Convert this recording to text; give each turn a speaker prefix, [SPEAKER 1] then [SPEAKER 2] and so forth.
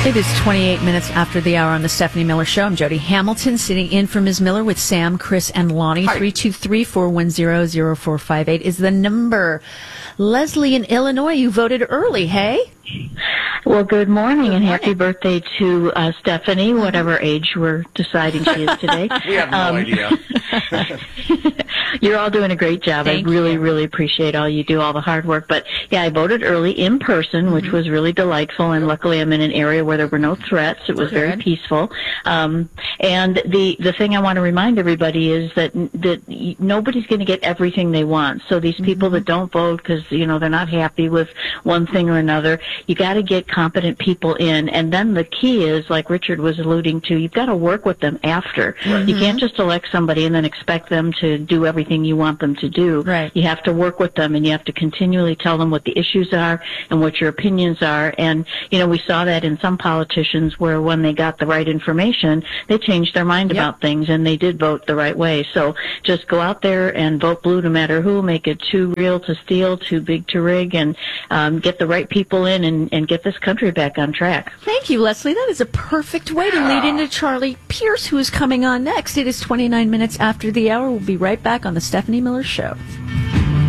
[SPEAKER 1] It is 28 minutes after the hour on the Stephanie Miller Show. I'm Jody Hamilton, sitting in for Ms. Miller with Sam, Chris, and Lonnie. 323-410-0458 is the number. Leslie in Illinois, you voted early, hey?
[SPEAKER 2] Well, good morning and happy birthday to Stephanie, whatever age we're deciding she is today.
[SPEAKER 3] We have no idea.
[SPEAKER 2] You're all doing a great job.
[SPEAKER 1] Thank
[SPEAKER 2] I really,
[SPEAKER 1] you.
[SPEAKER 2] really appreciate all you do, all the hard work. But, yeah, I voted early in person, which was really delightful, and luckily I'm in an area where there were no threats. It was very peaceful. And the thing I want to remind everybody is that nobody's going to get everything they want. So these people that don't vote because, they're not happy with one thing or another, you got to get competent people in. And then the key is, like Richard was alluding to, you've got to work with them after. Right. You can't just elect somebody and then expect them to do everything you want them to do.
[SPEAKER 1] Right.
[SPEAKER 2] You have to work with them, and you have to continually tell them what the issues are and what your opinions are. And, we saw that in some politicians where when they got the right information, they changed their mind about things, and they did vote the right way. So just go out there and vote blue no matter who, make it too real to steal, too big to rig, and get the right people in and get this country back on track.
[SPEAKER 1] Thank you, Leslie. That is a perfect way to lead into Charlie Pierce, who is coming on next. It is 29 minutes after the hour. We'll be right back on the Stephanie Miller Show.